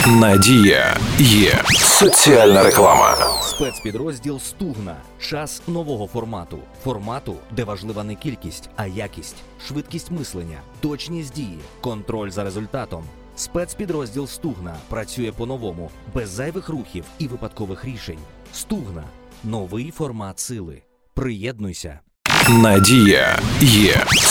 Надія є. Соціальна реклама. Спецпідрозділ «Стугна». Час нового формату. Формату, де важлива не кількість, а якість, швидкість мислення, точність дії, контроль за результатом. Спецпідрозділ «Стугна» працює по-новому, без зайвих рухів і випадкових рішень. «Стугна» – новий формат сили. Приєднуйся. Надія є.